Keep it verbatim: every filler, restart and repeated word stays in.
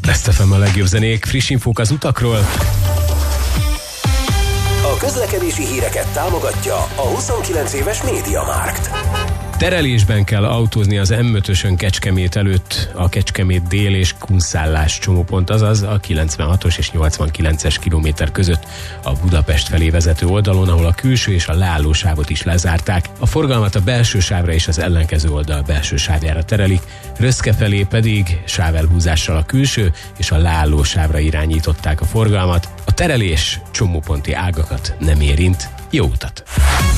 Best ef em a legjobb zenék, friss infók az utakról. A közlekedési híreket támogatja a huszonkilenc éves MediaMarkt. Terelésben kell autózni az em ötösön Kecskemét előtt, a Kecskemét dél és Kunszállás csomópont, azaz a kilencvenhatos és nyolcvankilences kilométer között a Budapest felé vezető oldalon, ahol a külső és a leálló sávot is lezárták. A forgalmat a belső sávra és az ellenkező oldal belső sávjára terelik, Röszke felé pedig sávelhúzással a külső és a leálló sávra irányították a forgalmat. A terelés csomóponti ágakat nem érint. Jó utat!